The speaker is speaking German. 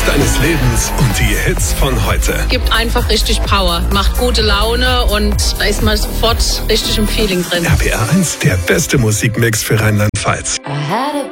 deines Lebens und die Hits von heute. Gibt einfach richtig Power, macht gute Laune und da ist man sofort richtig im Feeling drin. RPR 1, der beste Musikmix für Rheinland-Pfalz.